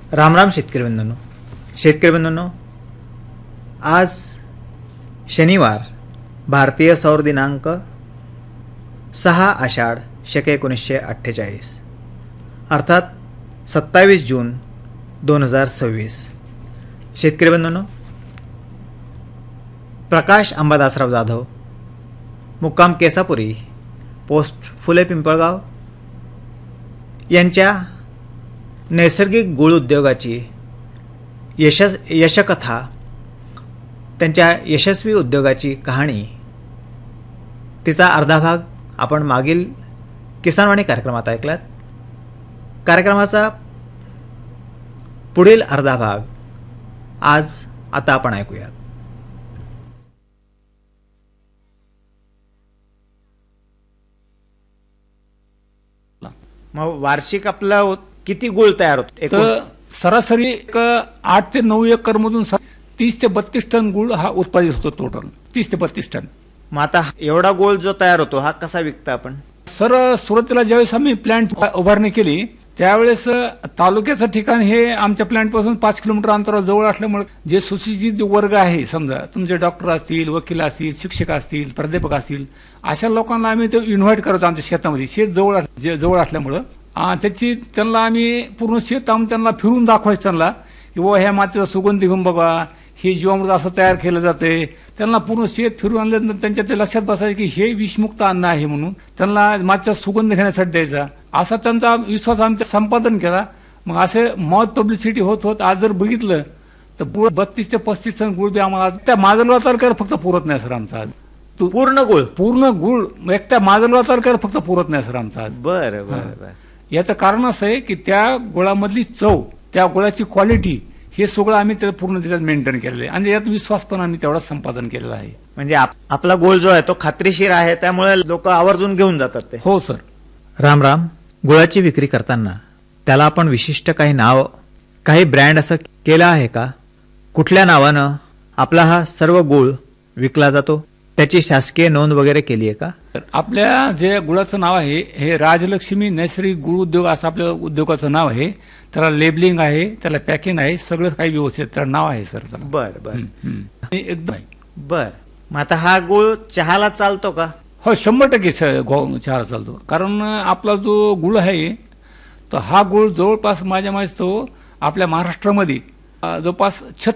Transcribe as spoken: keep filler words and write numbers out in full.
रामराम शेतकरी बंधूंनो शेतकरी बंधूंनो आज शनिवार भारतीय सौर दिनांक सहा आषाढ शके एकोणीसशे अठ्ठेचाळीस अर्थात सत्तावीस जून दोन हजार सव्वीस. शेतकरी बंधूंनो, प्रकाश अंबादासराव जाधव, मुक्काम केसापुरी, पोस्ट फुले पिंपळगाव यांच्या नैसर्गिक गूळ उद्योगाची यशस यशकथा, त्यांच्या यशस्वी उद्योगाची कहाणी, तिचा अर्धा भाग आपण मागील किसानवाणी कार्यक्रमात ऐकलात. कार्यक्रमाचा पुढील अर्धा भाग आज आता आपण ऐकूयात. मग वार्षिक आपला किती गुळ तयार होतो? तर सरासरी एक आठ ते नऊ एकर मधून तीस ते बत्तीस टन गुळ हा उत्पादित होतो. टोटल तीस ते बत्तीस टन. मग आता एवढा गुळ जो तयार होतो हा कसा विकता आपण? सर, सुरुवातीला ज्यावेळेस आम्ही प्लांट उभारणी केली त्यावेळेस तालुक्याचं ठिकाण हे आमच्या प्लांट पासून पाच किलोमीटर अंतरावर जवळ असल्यामुळे जे सुशिक्षित वर्ग आहे, समजा तुमचे डॉक्टर असतील, वकील असतील, शिक्षक असतील, प्राध्यापक असतील, अशा लोकांना आम्ही ते इन्व्हाइट करतो आमच्या शेतामध्ये. शेत जवळ जवळ असल्यामुळं त्याची त्यांना आम्ही पूर्ण शेत आम्ही त्यांना फिरून दाखवायचं, त्यांना की बाबा ह्या मातीचा सुगंध घेऊन बघा, हे जीवामृत असं तयार केलं जाते. त्यांना पूर्ण शेत फिरून आणल्यानंतर त्यांच्या ते लक्षात बसायचं की हे विषमुक्त अन्न आहे म्हणून त्यांना मातीचा सुगंध घेण्यासाठी द्यायचा. असा त्यांचा विश्वास आम्ही संपादन केला. मग असे मौत पब्लिसिटी होत होत आज जर बघितलं तर गुळ बत्तीस ते पस्तीस टन गुळ बी आम्हाला त्या माजलगाव तालुक्याला फक्त पुरत नाही सर आमचा आज. पूर्ण गुळ पूर्ण गुळ एकट्या माजलगाव तालुक्याला फक्त पुरत नाही सर आमचा आज. बरं बरं. याचं कारण असं आहे की त्या गुळामधली चव, त्या गुळाची क्वालिटी, हे सगळं आम्ही त्याला पूर्ण त्याच्यात मेंटेन केलेलं आहे आणि यात विश्वास पण आम्ही तेवढा संपादन केलेला आहे. म्हणजे आपला गोळ जो आहे तो खात्रीशीर आहे, त्यामुळे लोक आवर्जून घेऊन जातात ते. हो सर. राम राम. गुळाची विक्री करताना त्याला आपण विशिष्ट काही नाव, काही ब्रँड असं केलं आहे का? कुठल्या नावानं आपला हा सर्व गुळ विकला जातो? त्याची शासकीय नोंद वगैरे केली आहे का? आपल्या जे गुळाचं नाव आहे हे राजलक्ष्मी नैसर्गिक गुळ उद्योग असं आपल्या उद्योगाचं नाव आहे. त्याला लेबलिंग आहे, त्याला पॅकिंग आहे, सगळं काही व्यवस्थित त्याला नाव आहे सर. बर बर एकदम. बर. मग आता हा गुळ चहाला चालतो का? हो, शंभर टक्के चहाला चालतो. कारण आपला जो गुळ आहे तो हा गुळ जवळपास माझ्या माहिती तो आपल्या महाराष्ट्रामध्ये जवळपास